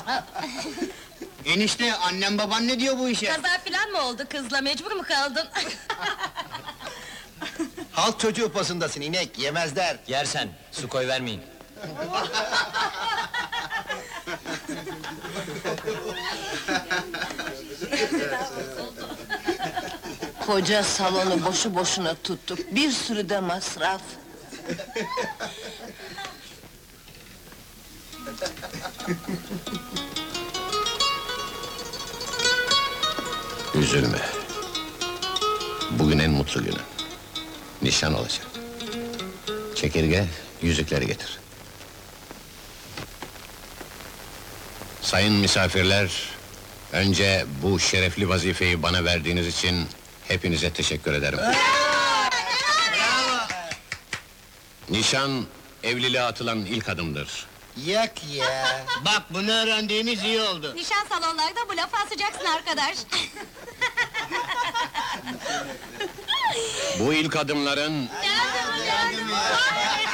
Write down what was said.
Enişte, annem baban ne diyor bu işe? Kaza filan mı oldu kızla, mecbur mu kaldın? Halk çocuğu posundasın inek, yemezler. Yersen, su koy vermeyin. Koca salonu boşu boşuna tuttuk, bir sürü de masraf. Üzülme. Bugün en mutlu günün. Nişan olacak. Çekirge, yüzükleri getir. Sayın misafirler, önce bu şerefli vazifeyi bana verdiğiniz için hepinize teşekkür ederim. Nişan, evliliğe atılan ilk adımdır. Yak ya! Bak, bunu öğrendiğimiz iyi oldu. Nişan salonlarda bu lafı asacaksın arkadaş! Bu ilk adımların